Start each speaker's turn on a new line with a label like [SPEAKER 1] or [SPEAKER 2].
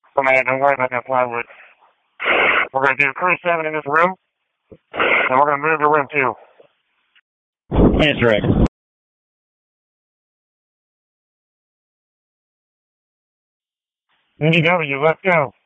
[SPEAKER 1] Oh man, don't worry about that plywood. We're going to do crew 7 in this room, and we're going to move to room 2.
[SPEAKER 2] Answer Rick.
[SPEAKER 1] NGW, let's go.